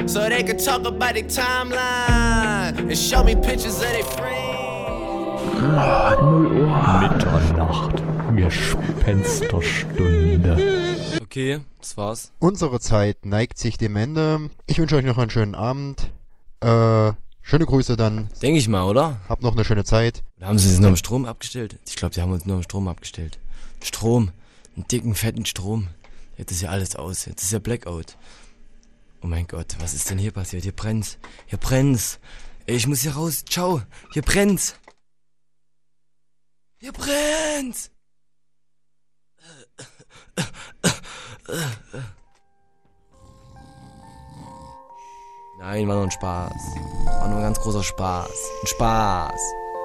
so they could talk about their timeline and show me pictures of their friends. 0 Uhr Mitternacht, Gespensterstunde. Okay, das war's. Unsere Zeit neigt sich dem Ende. Ich wünsche euch noch einen schönen Abend. Schöne Grüße dann. Denke ich mal, oder? Habt noch eine schöne Zeit. Oder haben sie es nur im Strom abgestellt? Ich glaube, die haben uns nur im Strom abgestellt. Strom. Einen dicken, fetten Strom. Jetzt ist ja alles aus. Jetzt ist ja Blackout. Oh mein Gott, was ist denn hier passiert? Hier brennt's. Hier brennt's. Ey, ich muss hier raus. Ciao. Hier brennt's. Hier brennt's. Nein, war nur ein Spaß. War nur ein ganz großer Spaß. Ein Spaß.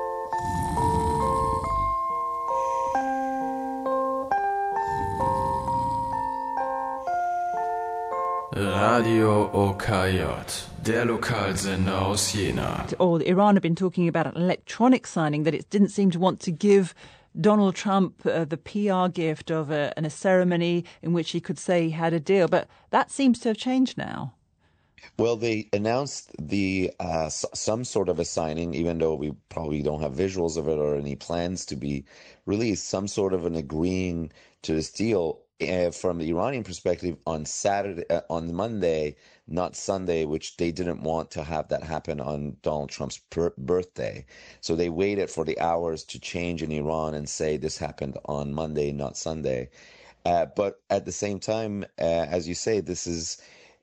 Radio OKJ, der Lokalsender aus Jena. Or Iran have been talking about an electronic signing that it didn't seem to want to give Donald Trump the PR gift of a ceremony in which he could say he had a deal. But that seems to have changed now. Well, they announced the some sort of a signing, even though we probably don't have visuals of it or any plans to be released, some sort of an agreeing to this deal from the Iranian perspective on on Monday, not Sunday, which they didn't want to have that happen on Donald Trump's birthday. So they waited for the hours to change in Iran and say this happened on Monday, not Sunday. But at the same time, as you say, this is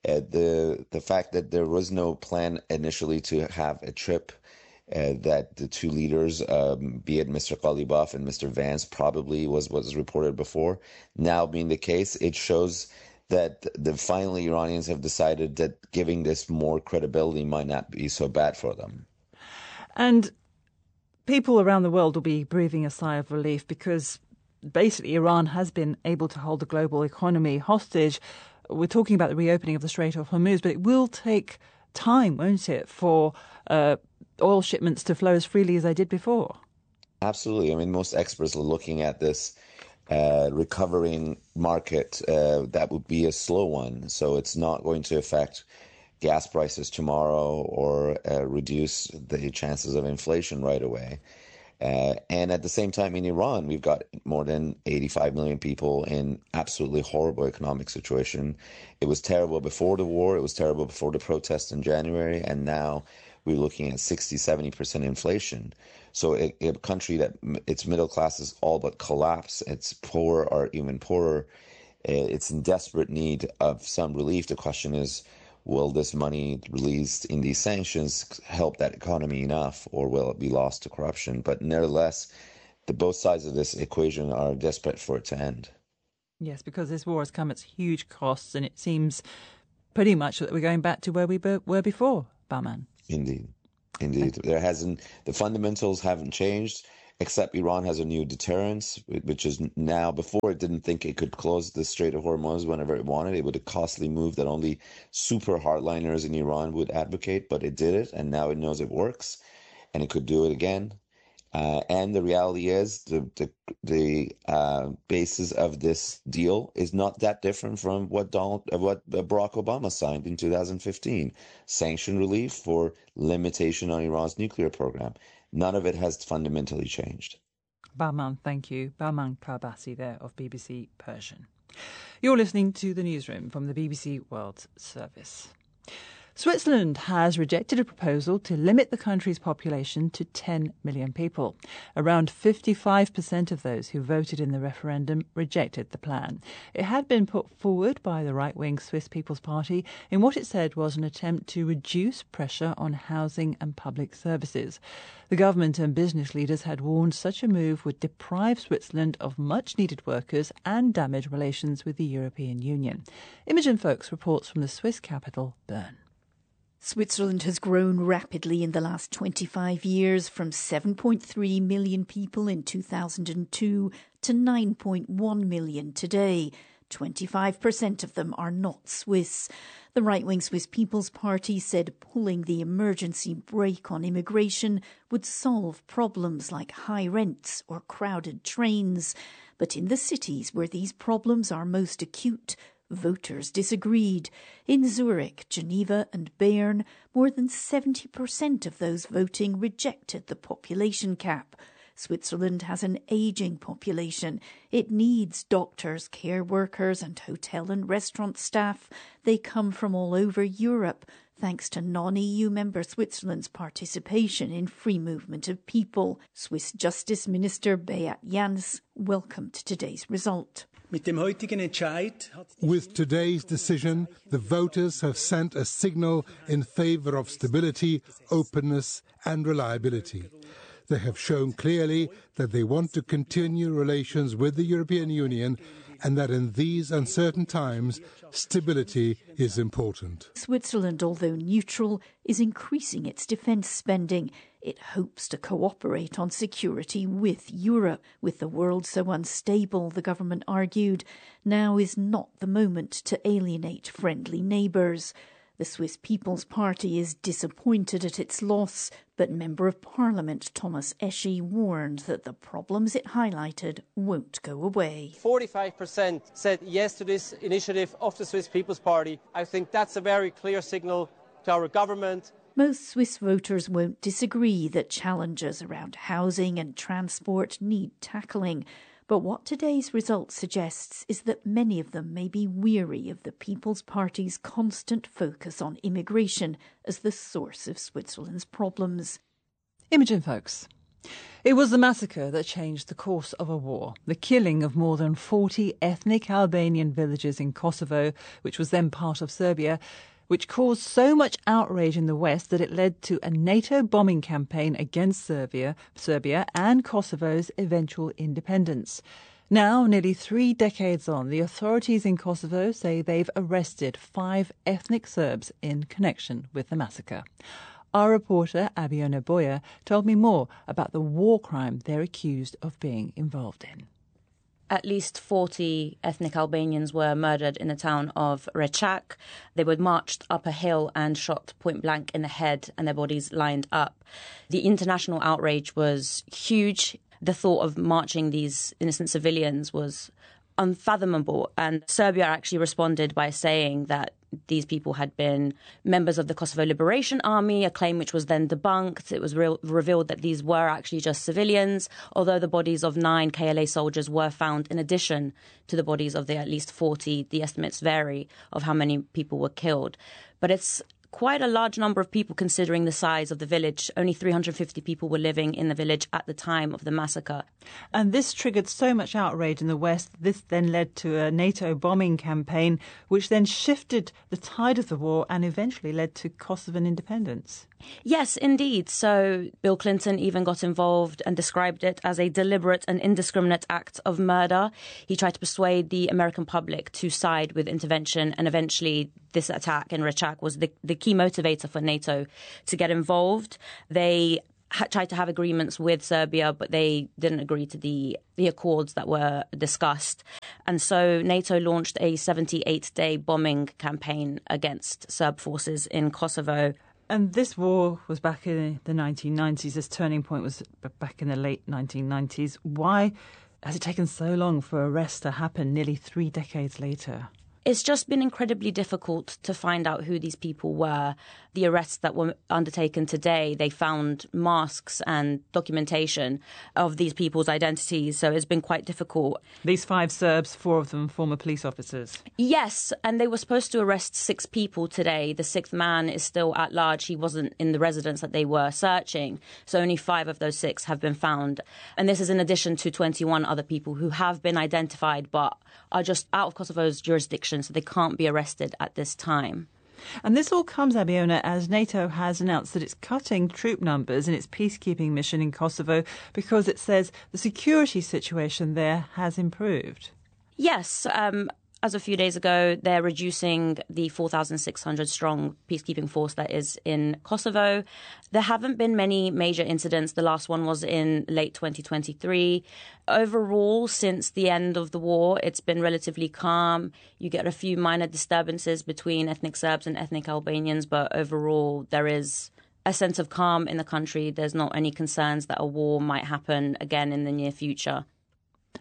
the fact that there was no plan initially to have a trip that the two leaders, be it Mr. Ghalibaf and Mr. Vance, probably was reported before. Now being the case, it shows that finally Iranians have decided that giving this more credibility might not be so bad for them. And people around the world will be breathing a sigh of relief because basically Iran has been able to hold the global economy hostage. We're talking about the reopening of the Strait of Hormuz, but it will take time, won't it, for oil shipments to flow as freely as they did before? Absolutely. I mean, most experts are looking at this recovering market. That would be a slow one. So it's not going to affect gas prices tomorrow or reduce the chances of inflation right away. And at the same time, in Iran, we've got more than 85 million people in absolutely horrible economic situation. It was terrible before the war. It was terrible before the protests in January. And now we're looking at 60-70% inflation. So a country that its middle class is all but collapsed, it's poor or even poorer, it's in desperate need of some relief. The question is, will this money released in these sanctions help that economy enough, or will it be lost to corruption? But nevertheless, both sides of this equation are desperate for it to end. Yes, because this war has come at huge costs, and it seems pretty much that we're going back to where we were before, Bahman. Indeed. The fundamentals haven't changed, except Iran has a new deterrence, which is now, before it didn't think it could close the Strait of Hormuz whenever it wanted. It would have a costly move that only super hardliners in Iran would advocate, but it did it, and now it knows it works, and it could do it again. And the reality is the basis of this deal is not that different from what Barack Obama signed in 2015. Sanction relief for limitation on Iran's nuclear program. None of it has fundamentally changed. Bahman, thank you. Bahman Karbasi there of BBC Persian. You're listening to The Newsroom from the BBC World Service. Switzerland has rejected a proposal to limit the country's population to 10 million people. Around 55% of those who voted in the referendum rejected the plan. It had been put forward by the right-wing Swiss People's Party in what it said was an attempt to reduce pressure on housing and public services. The government and business leaders had warned such a move would deprive Switzerland of much-needed workers and damage relations with the European Union. Imogen Folks reports from the Swiss capital, Bern. Switzerland has grown rapidly in the last 25 years, from 7.3 million people in 2002 to 9.1 million today. 25% of them are not Swiss. The right-wing Swiss People's Party said pulling the emergency brake on immigration would solve problems like high rents or crowded trains. But in the cities where these problems are most acute, Voters disagreed. In Zurich, Geneva and Bern, more than 70% of those voting rejected the population cap. Switzerland has an ageing population. It needs doctors, care workers and hotel and restaurant staff. They come from all over Europe, thanks to non-EU member Switzerland's participation in free movement of people. Swiss Justice Minister Beat Jans welcomed today's result. With today's decision, the voters have sent a signal in favour of stability, openness and reliability. They have shown clearly that they want to continue relations with the European Union and that in these uncertain times, stability is important. Switzerland, although neutral, is increasing its defence spending. It hopes to cooperate on security with Europe. With the world so unstable, the government argued, now is not the moment to alienate friendly neighbours. The Swiss People's Party is disappointed at its loss, but Member of Parliament Thomas Eschi warned that the problems it highlighted won't go away. 45% said yes to this initiative of the Swiss People's Party. I think that's a very clear signal to our government. Most Swiss voters won't disagree that challenges around housing and transport need tackling. But what today's result suggests is that many of them may be weary of the People's Party's constant focus on immigration as the source of Switzerland's problems. Imogen Folks. It was the massacre that changed the course of a war, the killing of more than 40 ethnic Albanian villages in Kosovo, which was then part of Serbia, which caused so much outrage in the West that it led to a NATO bombing campaign against Serbia and Kosovo's eventual independence. Now, nearly 3 decades on, the authorities in Kosovo say they've arrested 5 ethnic Serbs in connection with the massacre. Our reporter, Abiona Boyer, told me more about the war crime they're accused of being involved in. At least 40 ethnic Albanians were murdered in the town of Rechak. They were marched up a hill and shot point blank in the head, and their bodies lined up. The international outrage was huge. The thought of marching these innocent civilians was unfathomable, and Serbia actually responded by saying that these people had been members of the Kosovo Liberation Army, a claim which was then debunked. It was revealed that these were actually just civilians, although the bodies of 9 KLA soldiers were found in addition to the bodies of the at least 40. The estimates vary of how many people were killed. But it's quite a large number of people considering the size of the village. Only 350 people were living in the village at the time of the massacre. And this triggered so much outrage in the West. This then led to a NATO bombing campaign, which then shifted the tide of the war and eventually led to Kosovan independence. Yes, indeed. So Bill Clinton even got involved and described it as a deliberate and indiscriminate act of murder. He tried to persuade the American public to side with intervention, and eventually this attack in Rechak was the key motivator for NATO to get involved. They tried to have agreements with Serbia, but they didn't agree to the accords that were discussed. And so NATO launched a 78-day bombing campaign against Serb forces in Kosovo. And this war was back in the 1990s. This turning point was back in the late 1990s. Why has it taken so long for arrests to happen nearly 3 decades later? It's just been incredibly difficult to find out who these people were. The arrests that were undertaken today, they found masks and documentation of these people's identities, so it's been quite difficult. These 5 Serbs, 4 of them former police officers. Yes, and they were supposed to arrest 6 people today. The 6th man is still at large. He wasn't in the residence that they were searching, so only 5 of those 6 have been found. And this is in addition to 21 other people who have been identified but are just out of Kosovo's jurisdiction, so they can't be arrested at this time. And this all comes, Abiona, as NATO has announced that it's cutting troop numbers in its peacekeeping mission in Kosovo because it says the security situation there has improved. Yes, as a few days ago, they're reducing the 4,600-strong peacekeeping force that is in Kosovo. There haven't been many major incidents. The last one was in late 2023. Overall, since the end of the war, it's been relatively calm. You get a few minor disturbances between ethnic Serbs and ethnic Albanians, but overall, there is a sense of calm in the country. There's not any concerns that a war might happen again in the near future.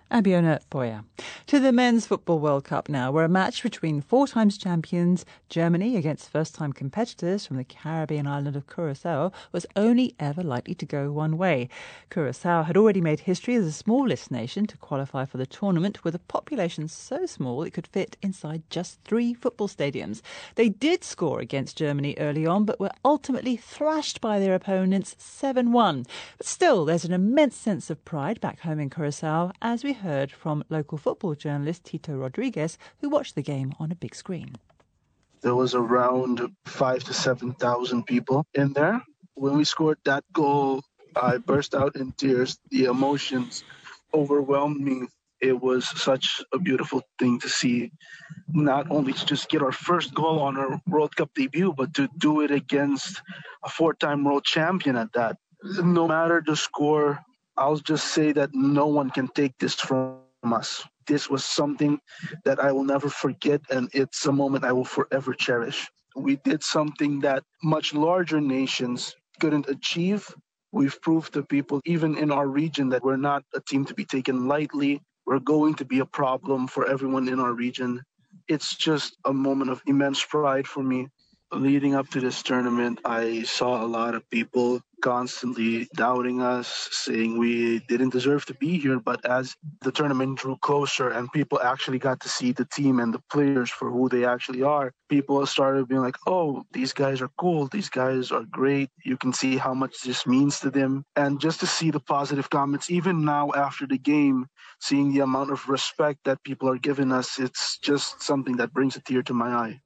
Abiona Boya. To the Men's Football World Cup now, where a match between 4 times champions Germany against first-time competitors from the Caribbean island of Curaçao was only ever likely to go one way. Curaçao had already made history as the smallest nation to qualify for the tournament, with a population so small it could fit inside just 3 football stadiums. They did score against Germany early on, but were ultimately thrashed by their opponents 7-1. But still, there's an immense sense of pride back home in Curaçao, as we heard from local football journalist Tito Rodriguez, who watched the game on a big screen. There was around 5,000 to 7,000 people in there. When we scored that goal, I burst out in tears. The emotions overwhelmed me. It was such a beautiful thing to see, not only to just get our first goal on our World Cup debut, but to do it against a 4-time world champion at that. No matter the score, I'll just say that no one can take this from us. This was something that I will never forget, and it's a moment I will forever cherish. We did something that much larger nations couldn't achieve. We've proved to people, even in our region, that we're not a team to be taken lightly. We're going to be a problem for everyone in our region. It's just a moment of immense pride for me. Leading up to this tournament, I saw a lot of people constantly doubting us, saying we didn't deserve to be here. But as the tournament drew closer and people actually got to see the team and the players for who they actually are, people started being like, oh, these guys are cool. These guys are great. You can see how much this means to them. And just to see the positive comments, even now after the game, seeing the amount of respect that people are giving us, it's just something that brings a tear to my eye.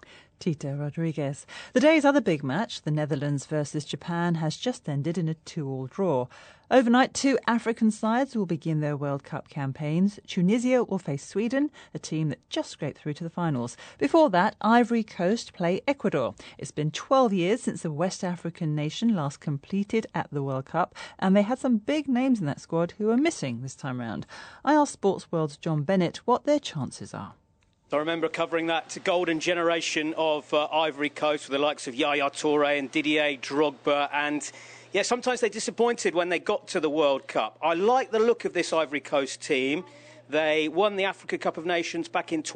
Tito Rodriguez. The day's other big match, the Netherlands versus Japan, has just ended in a 2-2 draw. Overnight, 2 African sides will begin their World Cup campaigns. Tunisia will face Sweden, a team that just scraped through to the finals. Before that, Ivory Coast play Ecuador. It's been 12 years since the West African nation last competed at the World Cup, and they had some big names in that squad who are missing this time round. I asked Sports World's John Bennett what their chances are. I remember covering that golden generation of Ivory Coast with the likes of Yaya Touré and Didier Drogba, and yeah, sometimes they disappointed when they got to the World Cup. I like the look of this Ivory Coast team. They won the Africa Cup of Nations back in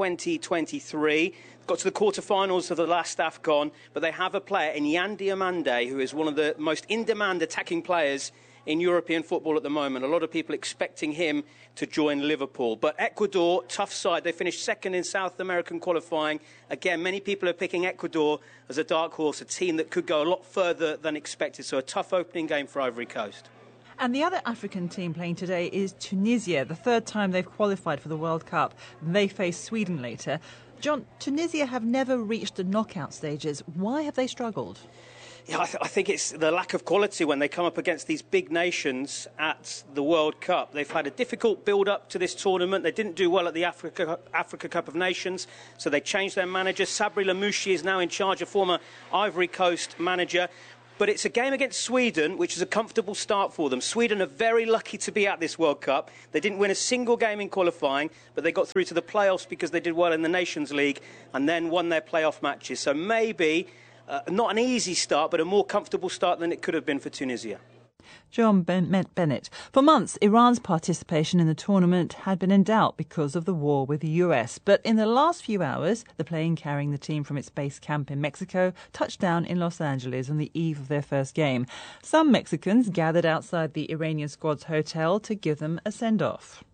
2023, got to the quarterfinals of the last AFCON, but they have a player in Yan Diomande who is one of the most in-demand attacking players in European football at the moment. A lot of people expecting him to join Liverpool. But Ecuador, tough side. They finished second in South American qualifying. Again, many people are picking Ecuador as a dark horse, a team that could go a lot further than expected. So a tough opening game for Ivory Coast. And the other African team playing today is Tunisia, the 3rd time they've qualified for the World Cup. They face Sweden later. John, Tunisia have never reached the knockout stages. Why have they struggled? Yeah, I think it's the lack of quality when they come up against these big nations at the World Cup. They've had a difficult build-up to this tournament. They didn't do well at the Africa Cup of Nations, so they changed their manager. Sabri Lamouchi is now in charge, a former Ivory Coast manager. But it's a game against Sweden, which is a comfortable start for them. Sweden are very lucky to be at this World Cup. They didn't win a single game in qualifying, but they got through to the playoffs because they did well in the Nations League and then won their playoff matches. So maybe not an easy start, but a more comfortable start than it could have been for Tunisia. John Bennett. For months, Iran's participation in the tournament had been in doubt because of the war with the US. But in the last few hours, the plane carrying the team from its base camp in Mexico touched down in Los Angeles on the eve of their first game. Some Mexicans gathered outside the Iranian squad's hotel to give them a send-off.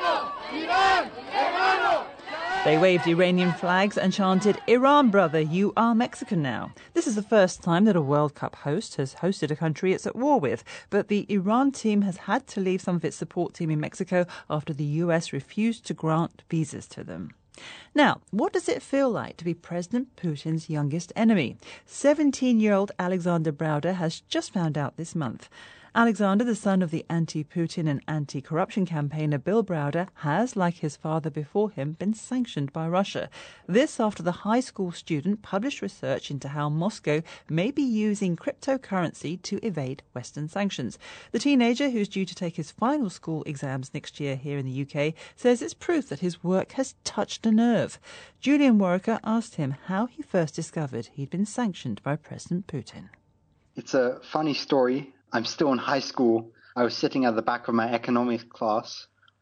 They waved Iranian flags and chanted, "Iran, brother, you are Mexican now." This is the first time that a World Cup host has hosted a country it's at war with, but the Iran team has had to leave some of its support team in Mexico after the US refused to grant visas to them. Now, what does it feel like to be President Putin's youngest enemy? 17-year-old Alexander Browder has just found out this month. Alexander, the son of the anti-Putin and anti-corruption campaigner Bill Browder, has, like his father before him, been sanctioned by Russia. This after the high school student published research into how Moscow may be using cryptocurrency to evade Western sanctions. The teenager, who's due to take his final school exams next year here in the UK, says it's proof that his work has touched a nerve. Julian Warwicker asked him how he first discovered he'd been sanctioned by President Putin. It's a funny story. I'm still in high school. I was sitting at the back of my economics class.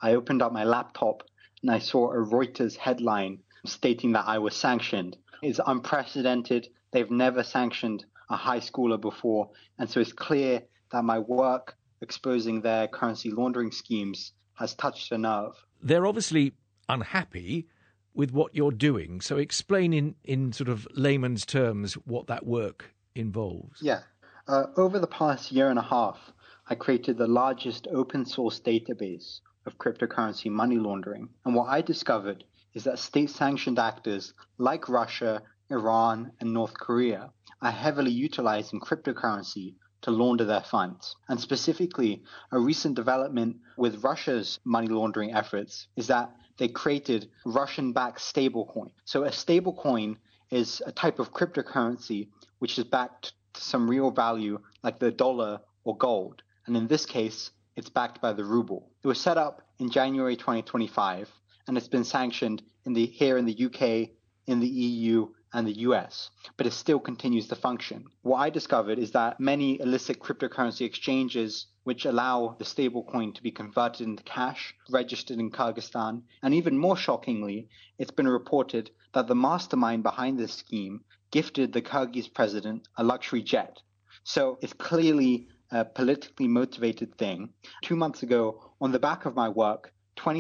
I opened up my laptop and I saw a Reuters headline stating that I was sanctioned. It's unprecedented. They've never sanctioned a high schooler before. And so it's clear that my work exposing their currency laundering schemes has touched a nerve. They're obviously unhappy with what you're doing. So explain in sort of layman's terms what that work involves. Yeah. Over the past year and a half, I created the largest open source database of cryptocurrency money laundering. And what I discovered is that state-sanctioned actors like Russia, Iran, and North Korea are heavily utilizing cryptocurrency to launder their funds. And specifically, a recent development with Russia's money laundering efforts is that they created Russian-backed stablecoin. So a stablecoin is a type of cryptocurrency which is backed to some real value like the dollar or gold. And in this case, it's backed by the ruble. It was set up in January 2025, and it's been sanctioned here in the UK, in the EU, and the US, but it still continues to function. What I discovered is that many illicit cryptocurrency exchanges which allow the stablecoin to be converted into cash, registered in Kyrgyzstan, and even more shockingly, it's been reported that the mastermind behind this scheme gifted the Kyrgyz president a luxury jet. So it's clearly a politically motivated thing. 2 months ago, on the back of my work,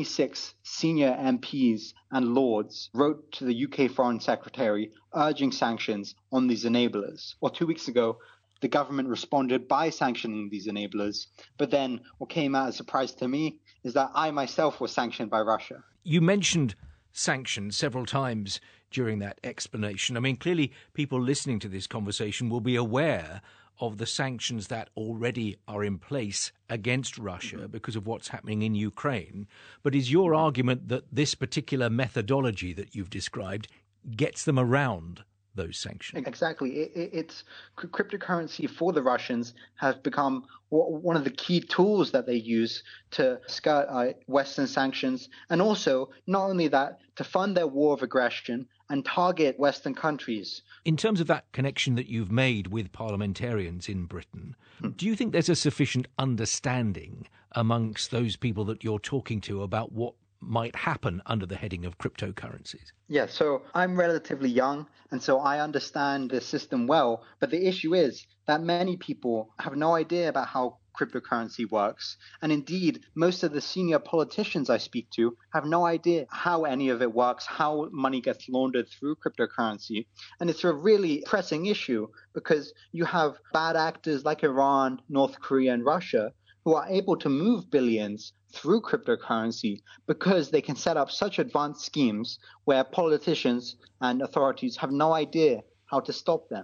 26 senior MPs and lords wrote to the UK Foreign Secretary urging sanctions on these enablers. Or 2 weeks ago, the government responded by sanctioning these enablers. But then what came out as a surprise to me is that I myself was sanctioned by Russia. You mentioned sanctions several times during that explanation. I mean, clearly people listening to this conversation will be aware of the sanctions that already are in place against Russia because of what's happening in Ukraine. But is your argument that this particular methodology that you've described gets them around those sanctions? Exactly. It's cryptocurrency for the Russians has become one of the key tools that they use to skirt Western sanctions, and also, not only that, to fund their war of aggression and target Western countries. In terms of that connection that you've made with parliamentarians in Britain, do you think there's a sufficient understanding amongst those people that you're talking to about what might happen under the heading of cryptocurrencies? Yeah, so I'm relatively young, and so I understand the system well. But the issue is that many people have no idea about how cryptocurrency works. And indeed, most of the senior politicians I speak to have no idea how any of it works, how money gets laundered through cryptocurrency. And it's a really pressing issue because you have bad actors like Iran, North Korea, and Russia who are able to move billions through cryptocurrency because they can set up such advanced schemes where politicians and authorities have no idea how to stop them.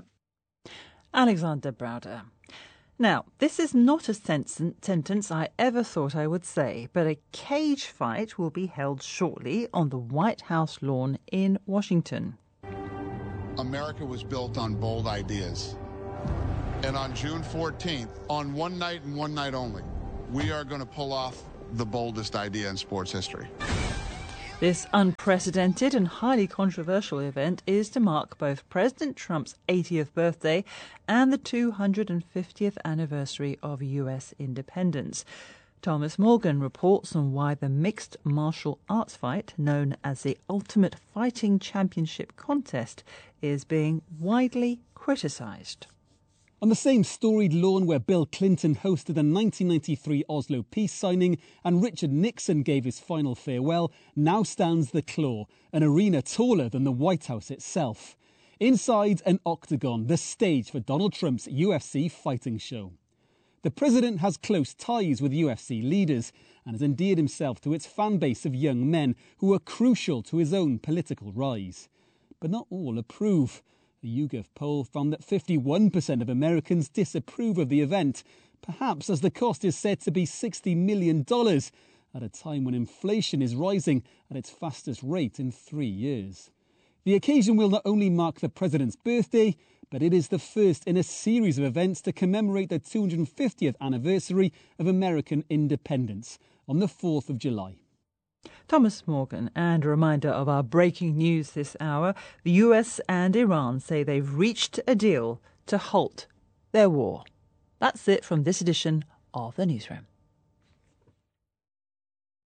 Alexander Browder. Now, this is not a sentence I ever thought I would say, but a cage fight will be held shortly on the White House lawn in Washington. America was built on bold ideas. And on June 14th, on one night and one night only, we are going to pull off the boldest idea in sports history. This unprecedented and highly controversial event is to mark both President Trump's 80th birthday and the 250th anniversary of US independence. Thomas Morgan reports on why the mixed martial arts fight, known as the Ultimate Fighting Championship contest, is being widely criticised. On the same storied lawn where Bill Clinton hosted the 1993 Oslo peace signing and Richard Nixon gave his final farewell, now stands the Claw, an arena taller than the White House itself. Inside an octagon, the stage for Donald Trump's UFC fighting show. The president has close ties with UFC leaders and has endeared himself to its fan base of young men who are crucial to his own political rise. But not all approve. A YouGov poll found that 51% of Americans disapprove of the event, perhaps as the cost is said to be $60 million, at a time when inflation is rising at its fastest rate in 3 years. The occasion will not only mark the president's birthday, but it is the first in a series of events to commemorate the 250th anniversary of American independence on the 4th of July. Thomas Morgan, and a reminder of our breaking news this hour. The US and Iran say they've reached a deal to halt their war. That's it from this edition of The Newsroom.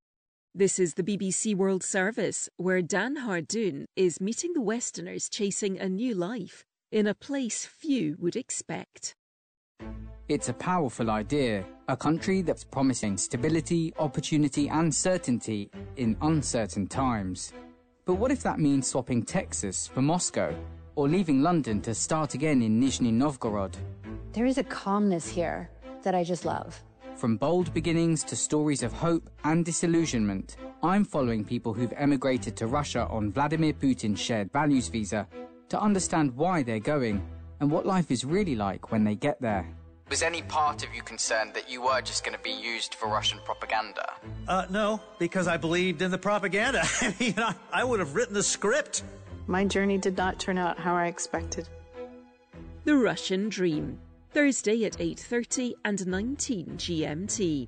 This is the BBC World Service, where Dan Hardoon is meeting the Westerners chasing a new life in a place few would expect. It's a powerful idea, a country that's promising stability, opportunity and certainty in uncertain times. But what if that means swapping Texas for Moscow, or leaving London to start again in Nizhny Novgorod? There is a calmness here that I just love. From bold beginnings to stories of hope and disillusionment, I'm following people who've emigrated to Russia on Vladimir Putin's shared values visa to understand why they're going and what life is really like when they get there. Was any part of you concerned that you were just going to be used for Russian propaganda? No, because I believed in the propaganda. I mean, I would have written the script. My journey did not turn out how I expected. The Russian Dream. Thursday at 8:30 and 19 GMT.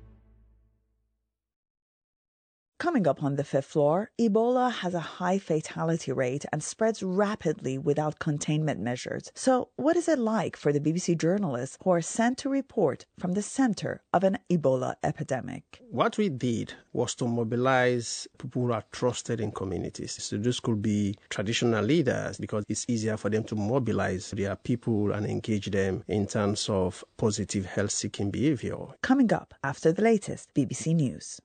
Coming up on the fifth floor, Ebola has a high fatality rate and spreads rapidly without containment measures. So what is it like for the BBC journalists who are sent to report from the center of an Ebola epidemic? What we did was to mobilize people who are trusted in communities. So this could be traditional leaders because it's easier for them to mobilize their people and engage them in terms of positive health-seeking behavior. Coming up after the latest BBC News.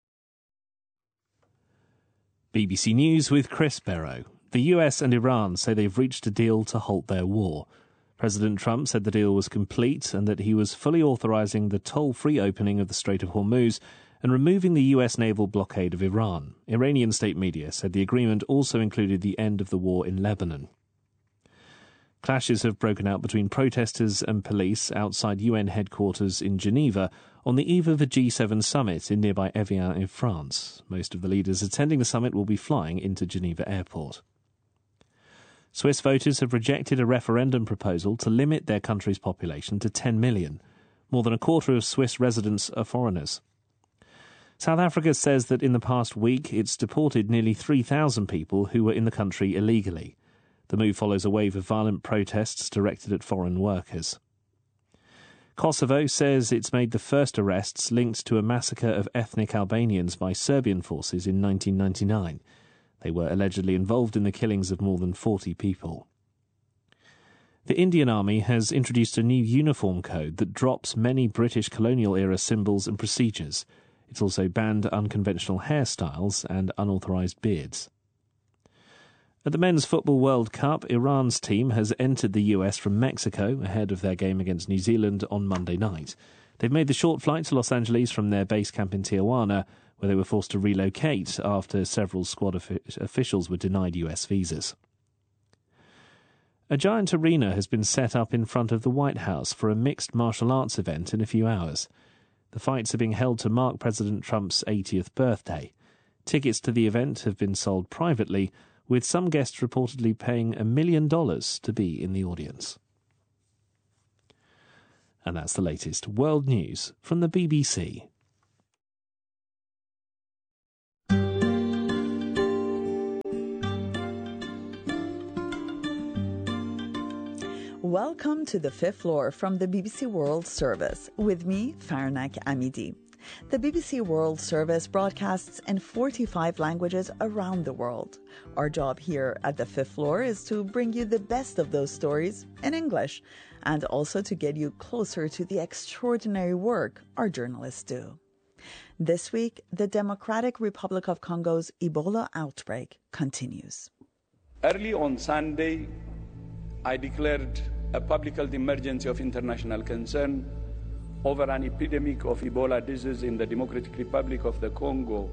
BBC News with Chris Barrow. The US and Iran say they've reached a deal to halt their war. President Trump said the deal was complete and that he was fully authorizing the toll-free opening of the Strait of Hormuz and removing the US naval blockade of Iran. Iranian state media said the agreement also included the end of the war in Lebanon. Clashes have broken out between protesters and police outside UN headquarters in Geneva on the eve of a G7 summit in nearby Evian in France. Most of the leaders attending the summit will be flying into Geneva Airport. Swiss voters have rejected a referendum proposal to limit their country's population to 10 million. More than a quarter of Swiss residents are foreigners. South Africa says that in the past week it's deported nearly 3,000 people who were in the country illegally. The move follows a wave of violent protests directed at foreign workers. Kosovo says it's made the first arrests linked to a massacre of ethnic Albanians by Serbian forces in 1999. They were allegedly involved in the killings of more than 40 people. The Indian Army has introduced a new uniform code that drops many British colonial-era symbols and procedures. It's also banned unconventional hairstyles and unauthorised beards. At the Men's Football World Cup, Iran's team has entered the US from Mexico ahead of their game against New Zealand on Monday night. They've made the short flight to Los Angeles from their base camp in Tijuana, where they were forced to relocate after several squad officials were denied US visas. A giant arena has been set up in front of the White House for a mixed martial arts event in a few hours. The fights are being held to mark President Trump's 80th birthday. Tickets to the event have been sold privately, with some guests reportedly paying $1 million to be in the audience. And that's the latest world news from the BBC. Welcome to the fifth floor from the BBC World Service with me, Farnak Amidi. The BBC World Service broadcasts in 45 languages around the world. Our job here at the fifth floor is to bring you the best of those stories in English and also to get you closer to the extraordinary work our journalists do. This week, the Democratic Republic of Congo's Ebola outbreak continues. Early on Sunday, I declared a public health emergency of international concern over an epidemic of Ebola disease in the Democratic Republic of the Congo.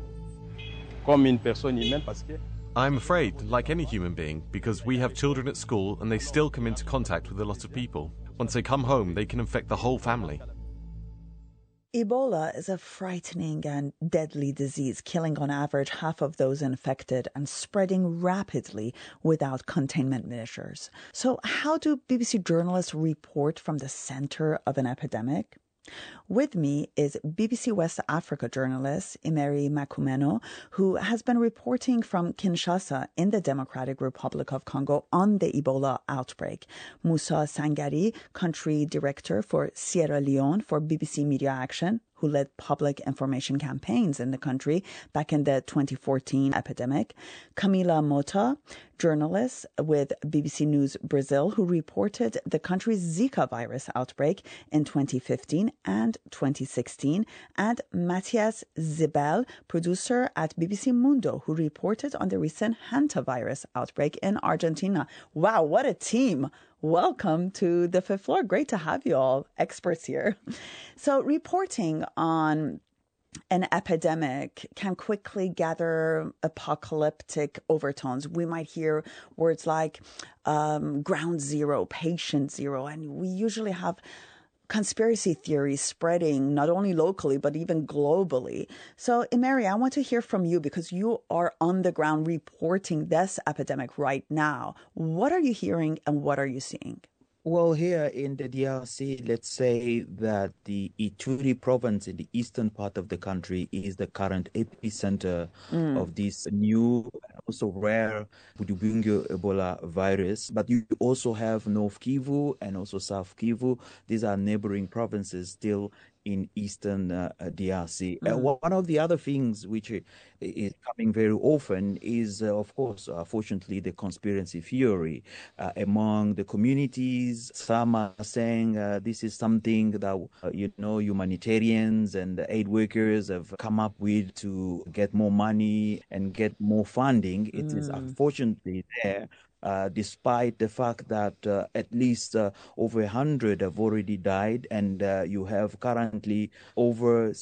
I'm afraid, like any human being, because we have children at school and they still come into contact with a lot of people. Once they come home, they can infect the whole family. Ebola is a frightening and deadly disease, killing on average half of those infected and spreading rapidly without containment measures. So how do BBC journalists report from the center of an epidemic? With me is BBC West Africa journalist Emery Makumeno, who has been reporting from Kinshasa in the Democratic Republic of Congo on the Ebola outbreak. Moussa Sangari, country director for Sierra Leone for BBC Media Action, who led public information campaigns in the country back in the 2014 epidemic. Camila Mota, journalist with BBC News Brazil, who reported the country's Zika virus outbreak in 2015 and 2016. And Matthias Zibel, producer at BBC Mundo, who reported on the recent hantavirus outbreak in Argentina. Wow, what a team! Welcome to the fifth floor. Great to have you all, experts here. So reporting on an epidemic can quickly gather apocalyptic overtones. We might hear words like ground zero, patient zero, and we usually have conspiracy theories spreading not only locally, but even globally. So, Emery, I want to hear from you because you are on the ground reporting this epidemic right now. What are you hearing and what are you seeing? Well, here in the DRC, let's say that the Ituri province in the eastern part of the country is the current epicenter of this new, also rare Budibungu Ebola virus. But you also have North Kivu and also South Kivu. These are neighboring provinces still in eastern DRC. One of the other things which is coming very often is, of course, fortunately, the conspiracy theory among the communities. Some are saying this is something that, humanitarians and aid workers have come up with to get more money and get more funding. It is unfortunately there. Despite the fact that at least over 100 have already died, and you have currently over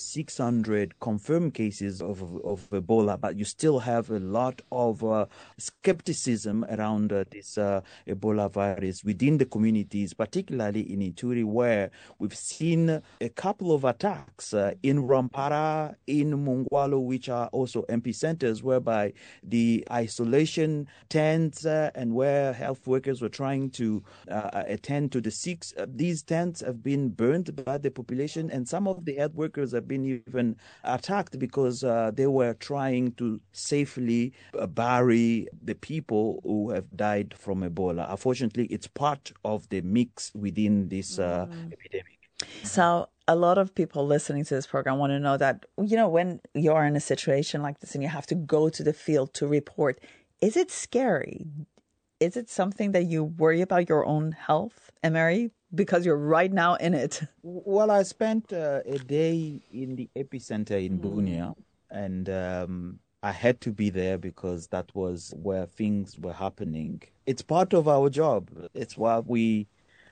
600 confirmed cases of Ebola, but you still have a lot of skepticism around this Ebola virus within the communities, particularly in Ituri, where we've seen a couple of attacks in Rwampara, in Mungwalu, which are also epicenters, whereby the isolation tents and where health workers were trying to attend to the sick. These tents have been burned by the population, and some of the health workers have been even attacked because they were trying to safely bury the people who have died from Ebola. Unfortunately, it's part of the mix within this epidemic. So a lot of people listening to this program want to know that, when you're in a situation like this and you have to go to the field to report, is it scary? Is it something that you worry about your own health, Emery, because you're right now in it? Well, I spent a day in the epicenter in Bunia, and I had to be there because that was where things were happening. It's part of our job. It's what we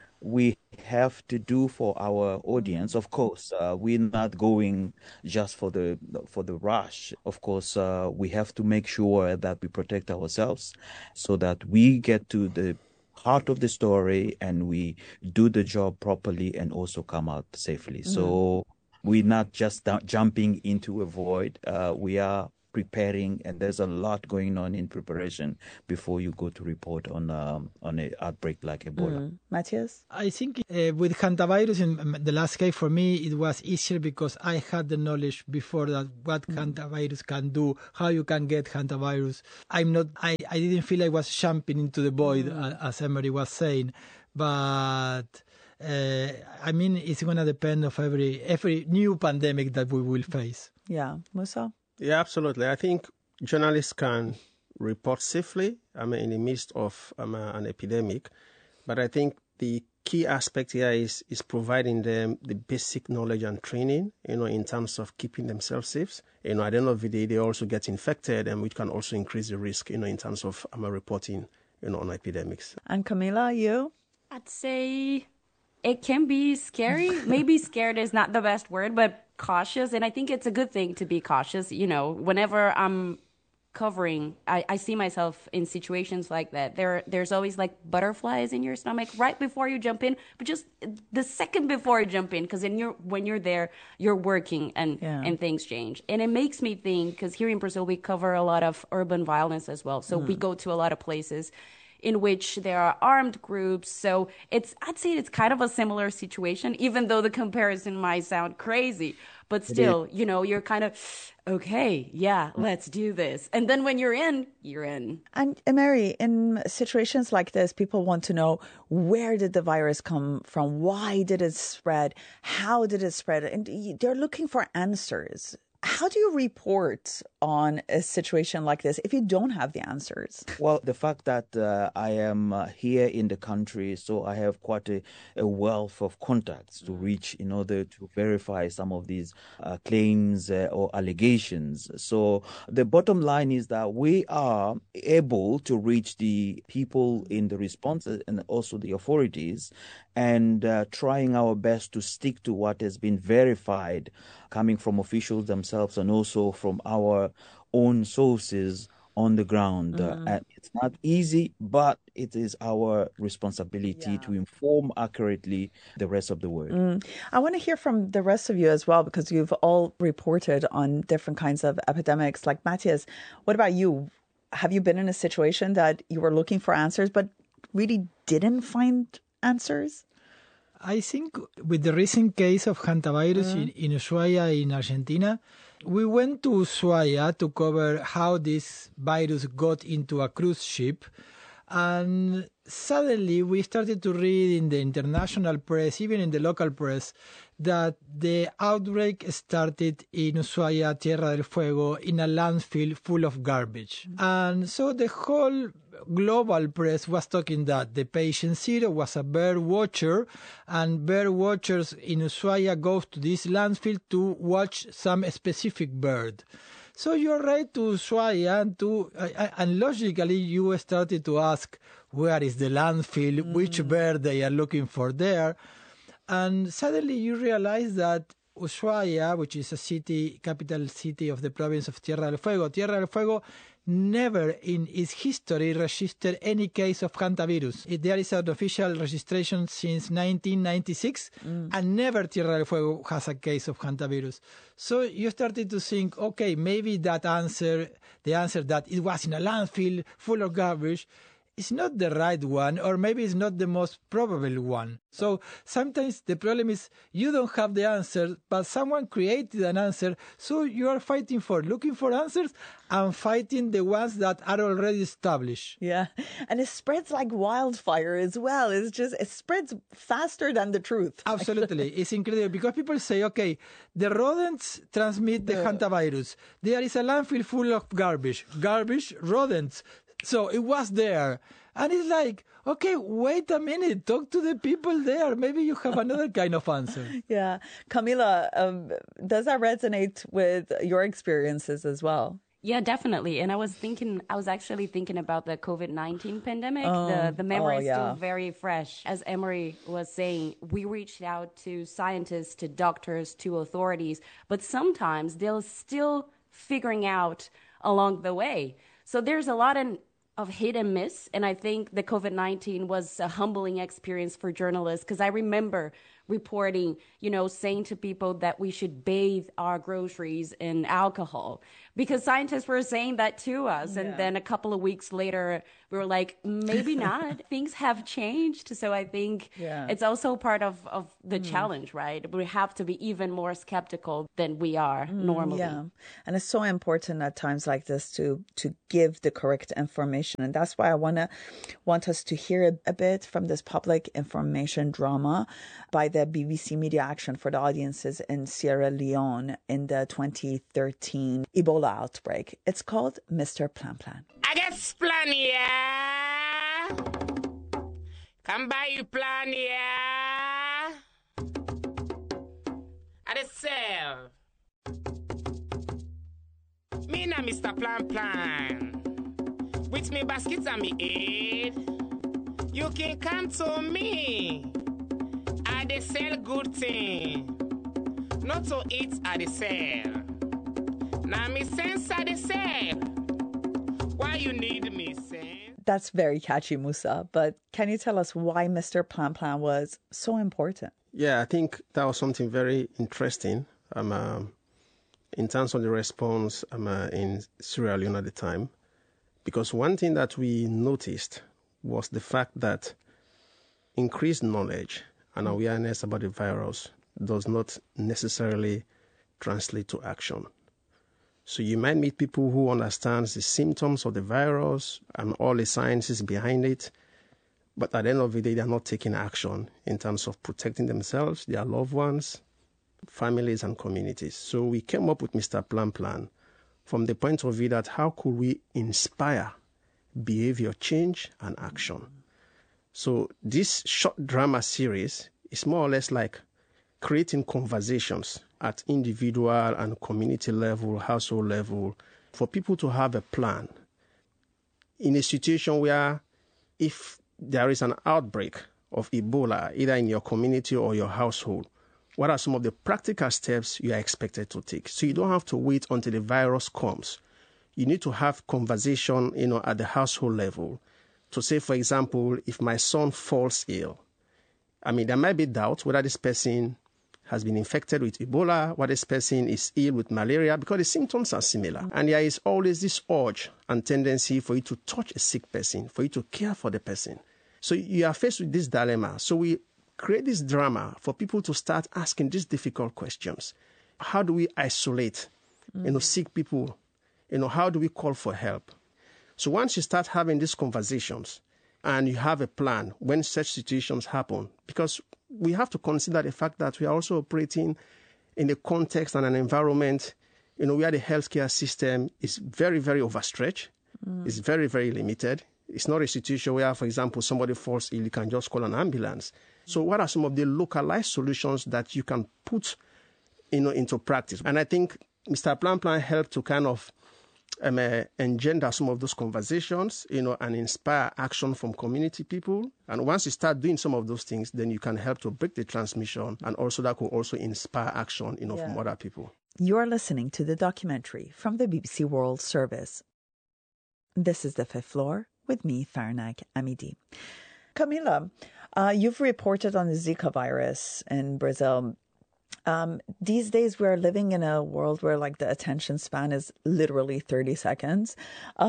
have to do for our audience. Of course, we're not going just for the rush. Of course, we have to make sure that we protect ourselves so that we get to the heart of the story and we do the job properly and also come out safely. So we're not just jumping into a void. We are preparing, and there's a lot going on in preparation before you go to report on an outbreak like Ebola. Matthias? I think with hantavirus in the last case, for me, it was easier because I had the knowledge before that what hantavirus can do, how you can get hantavirus. I didn't feel I was jumping into the void, as Emery was saying, but it's going to depend of every new pandemic that we will face. Yeah. Moussa? Yeah, absolutely. I think journalists can report safely, in the midst of an epidemic. But I think the key aspect here is providing them the basic knowledge and training, in terms of keeping themselves safe. At the end of the day, they also get infected, and which can also increase the risk, in terms of reporting, on epidemics. And Camila, you? I'd say it can be scary. Maybe scared is not the best word, but cautious. And I think it's a good thing to be cautious. Whenever I'm covering, I see myself in situations like that. There's always like butterflies in your stomach right before you jump in, but just the second before you jump in, because when you're there, you're working and things change. And it makes me think, because here in Brazil, we cover a lot of urban violence as well. So we go to a lot of places. in which there are armed groups. So I'd say it's kind of a similar situation, even though the comparison might sound crazy. But still, you're kind of, okay, yeah, let's do this. And then when you're in, you're in. And Mary, in situations like this, people want to know, where did the virus come from? Why did it spread? How did it spread? And they're looking for answers. How do you report on a situation like this if you don't have the answers? Well, the fact that I am here in the country, so I have quite a wealth of contacts to reach in order to verify some of these claims or allegations. So the bottom line is that we are able to reach the people in the response and also the authorities, and trying our best to stick to what has been verified coming from officials themselves and also from our own sources on the ground. And it's not easy, but it is our responsibility to inform accurately the rest of the world. I want to hear from the rest of you as well, because you've all reported on different kinds of epidemics. Like Matthias, what about you? Have you been in a situation that you were looking for answers but really didn't find answers? I think with the recent case of hantavirus in Ushuaia in Argentina, we went to Ushuaia to cover how this virus got into a cruise ship. And suddenly we started to read in the international press, even in the local press, that the outbreak started in Ushuaia, Tierra del Fuego, in a landfill full of garbage. And so the whole global press was talking that the patient zero was a bird watcher, and bird watchers in Ushuaia go to this landfill to watch some specific bird. So you arrive to Ushuaia and logically you started to ask, where is the landfill, which bird they are looking for there. And suddenly you realize that Ushuaia, which is a capital city of the province of Tierra del Fuego, never in its history registered any case of hantavirus. There is an official registration since 1996, and never Tierra del Fuego has a case of hantavirus. So you started to think, okay, maybe the answer that it was in a landfill full of garbage, is not the right one, or maybe it's not the most probable one. So sometimes the problem is you don't have the answer, but someone created an answer, so you are looking for answers and fighting the ones that are already established. Yeah, and it spreads like wildfire as well. It spreads faster than the truth. Absolutely. It's incredible because people say, okay, the rodents transmit the hantavirus. There is a landfill full of garbage, rodents. So it was there. And it's like, okay, wait a minute, talk to the people there. Maybe you have another kind of answer. Yeah. Camila, does that resonate with your experiences as well? Yeah, definitely. And I was actually thinking about the COVID-19 pandemic. The memory is still very fresh. As Emery was saying, we reached out to scientists, to doctors, to authorities, but sometimes they're still figuring out along the way. So there's a lot of hit and miss. And I think the COVID-19 was a humbling experience for journalists, because I remember reporting, saying to people that we should bathe our groceries in alcohol, because scientists were saying that to us. Yeah. And then a couple of weeks later, we were like, maybe not. Things have changed. So I think it's also part of the challenge, right? We have to be even more skeptical than we are normally. Yeah. And it's so important at times like this to give the correct information. And that's why I want us to hear a bit from this public information drama by the BBC Media Action for the audiences in Sierra Leone in the 2013 Ebola outbreak. It's called Mr. Plan Plan. I guess plan, yeah. Come by you plan, yeah. At the cell. Me na Mr. Plan Plan. With me baskets and me head. You can come to me. I dey sell good thing. Not to eat at the sell. Now me sense at the sell. Why you need me, sense? That's very catchy, Musa. But can you tell us why Mr. Plan Plan was so important? Yeah, I think that was something very interesting. In terms of the response in Sierra Leone at the time. Because one thing that we noticed was the fact that increased knowledge and awareness about the virus does not necessarily translate to action. So you might meet people who understand the symptoms of the virus and all the sciences behind it, but at the end of the day, they are not taking action in terms of protecting themselves, their loved ones, families, and communities. So we came up with Mr. Plan from the point of view that how could we inspire behavior change and action? So this short drama series is more or less like creating conversations at individual and community level, household level, for people to have a plan. In a situation where if there is an outbreak of Ebola, either in your community or your household, what are some of the practical steps you are expected to take? So you don't have to wait until the virus comes. You need to have conversation, at the household level to say, for example, if my son falls ill, there might be doubt whether this person has been infected with Ebola, whether this person is ill with malaria, because the symptoms are similar. And there is always this urge and tendency for you to touch a sick person, for you to care for the person. So you are faced with this dilemma. So we create this drama for people to start asking these difficult questions. How do we isolate, sick people? How do we call for help? So once you start having these conversations and you have a plan when such situations happen, because we have to consider the fact that we are also operating in a context and an environment, where the healthcare system is very, very overstretched. It's very, very limited. It's not a situation where, for example, somebody falls ill, you can just call an ambulance. So what are some of the localized solutions that you can put, into practice? And I think Mr. Plan helped to kind of engender some of those conversations, and inspire action from community people. And once you start doing some of those things, then you can help to break the transmission, and also that could also inspire action, from other people. You are listening to the documentary from the BBC World Service. This is The Fifth Floor with me, Farnag Amidi. Camila, you've reported on the Zika virus in Brazil. These days, we're living in a world where the attention span is literally 30 seconds.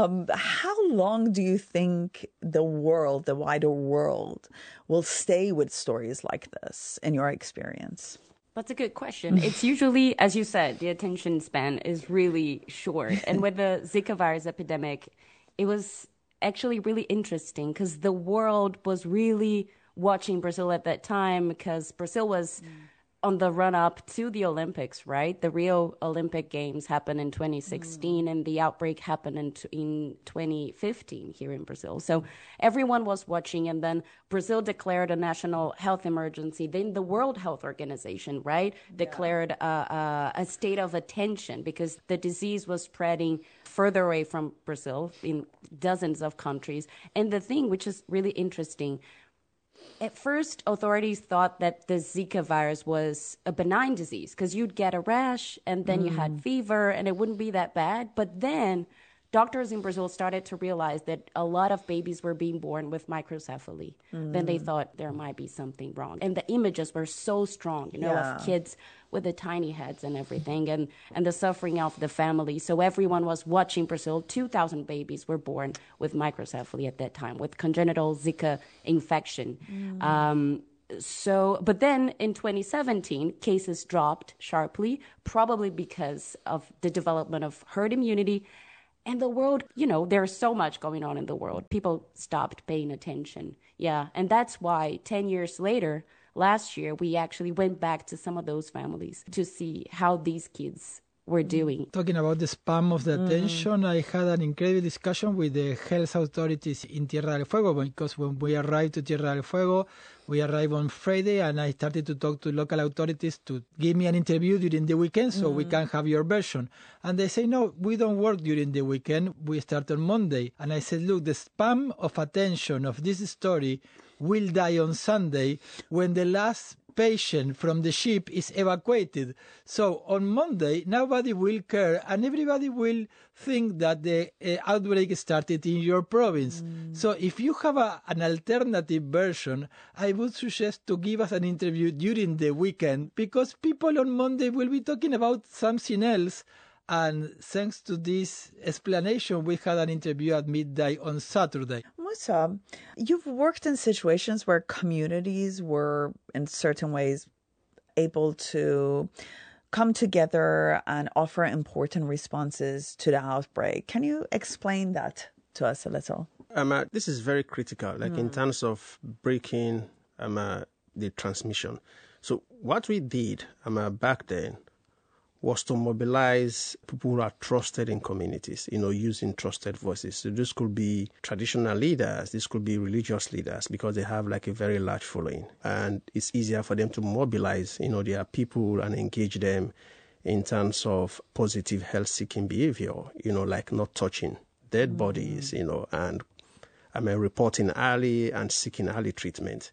How long do you think the wider world, will stay with stories like this, in your experience? That's a good question. It's usually, as you said, the attention span is really short. And with the Zika virus epidemic, it was actually really interesting because the world was really watching Brazil at that time, because Brazil was on the run-up to the Olympics, right? The Rio Olympic Games happened in 2016, and the outbreak happened in 2015 here in Brazil. So everyone was watching, and then Brazil declared a national health emergency. Then the World Health Organization, right, declared a state of attention because the disease was spreading further away from Brazil in dozens of countries. And the thing which is really interesting, at first, authorities thought that the Zika virus was a benign disease because you'd get a rash and then you had fever and it wouldn't be that bad. But then doctors in Brazil started to realize that a lot of babies were being born with microcephaly. Then they thought there might be something wrong. And the images were so strong, of kids with the tiny heads and everything, and the suffering of the family. So everyone was watching Brazil. 2,000 babies were born with microcephaly at that time, with congenital Zika infection. But then in 2017, cases dropped sharply, probably because of the development of herd immunity. And the world, there's so much going on in the world. People stopped paying attention. Yeah, and that's why 10 years later, last year, we actually went back to some of those families to see how these kids were doing. Talking about the span of the attention, I had an incredible discussion with the health authorities in Tierra del Fuego, because when we arrived to Tierra del Fuego, we arrived on Friday, and I started to talk to local authorities to give me an interview during the weekend so we can have your version. And they say, no, we don't work during the weekend. We start on Monday. And I said, look, the span of attention of this story will die on Sunday when the last patient from the ship is evacuated. So on Monday, nobody will care, and everybody will think that the outbreak started in your province. So if you have an alternative version, I would suggest to give us an interview during the weekend, because people on Monday will be talking about something else. And thanks to this explanation, we had an interview at midday on Saturday. Musa, you've worked in situations where communities were in certain ways able to come together and offer important responses to the outbreak. Can you explain that to us a little? This is very critical, in terms of breaking the transmission. So what we did back then was to mobilize people who are trusted in communities, using trusted voices. So this could be traditional leaders, this could be religious leaders, because they have a very large following. And it's easier for them to mobilize, their people and engage them in terms of positive health-seeking behavior, like not touching dead bodies, and reporting early and seeking early treatment.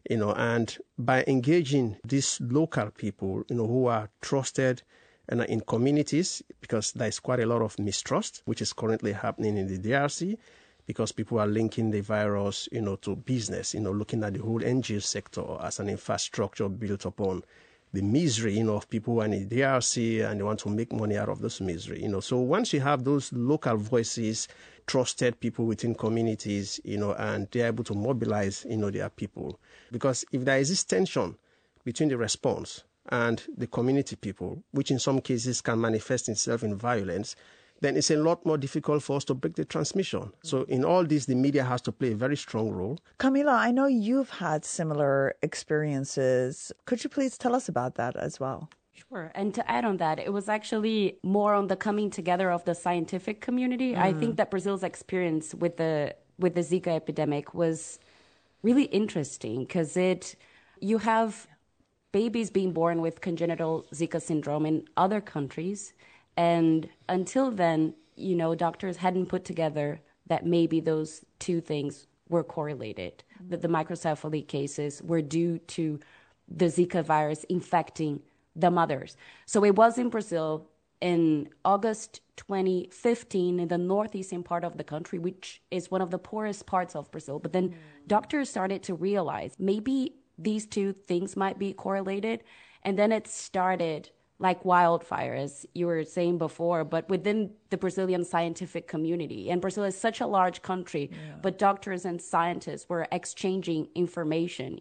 And by engaging these local people, who are trusted and in communities, because there's quite a lot of mistrust, which is currently happening in the DRC, because people are linking the virus, to business, looking at the whole NGO sector as an infrastructure built upon the misery, of people who are in the DRC and they want to make money out of this misery, So once you have those local voices, trusted people within communities, and they're able to mobilize, their people. Because if there is this tension between the response and the community people, which in some cases can manifest itself in violence, then it's a lot more difficult for us to break the transmission. So in all this, the media has to play a very strong role. Camila, I know you've had similar experiences. Could you please tell us about that as well? Sure. And to add on that, it was actually more on the coming together of the scientific community. I think that Brazil's experience with the Zika epidemic was really interesting because you have babies being born with congenital Zika syndrome in other countries. And until then, doctors hadn't put together that maybe those two things were correlated, that the microcephaly cases were due to the Zika virus infecting the mothers. So it was in Brazil in August 2015 in the northeastern part of the country, which is one of the poorest parts of Brazil. But then doctors started to realize maybe these two things might be correlated. And then it started like wildfire, as you were saying before, but within the Brazilian scientific community. And Brazil is such a large country, but doctors and scientists were exchanging information,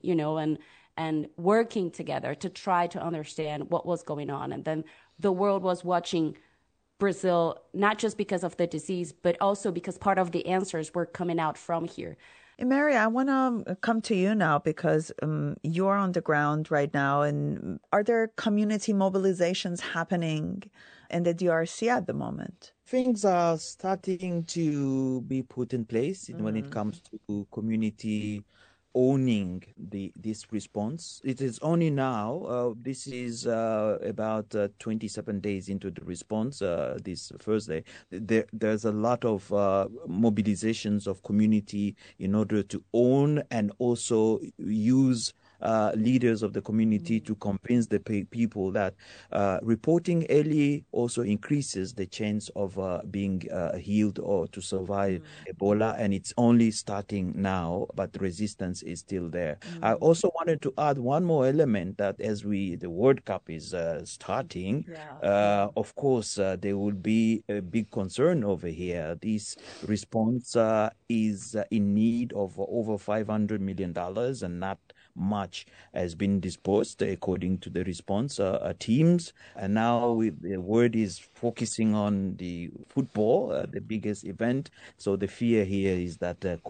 and working together to try to understand what was going on. And then the world was watching Brazil, not just because of the disease, but also because part of the answers were coming out from here. Mary, I want to come to you now because you're on the ground right now. And are there community mobilizations happening in the DRC at the moment? Things are starting to be put in place when it comes to community owning this response. It is only now, this is about 27 days into the response, this Thursday, there's a lot of mobilizations of community in order to own and also use leaders of the community to convince the people that reporting early also increases the chance of being healed or to survive Ebola, and it's only starting now, but the resistance is still there. I also wanted to add one more element that as the World Cup is starting, of course, there will be a big concern over here. This response is in need of over $500 million, and not much has been disposed according to the response teams. And now the world is focusing on the football, the biggest event. So the fear here is that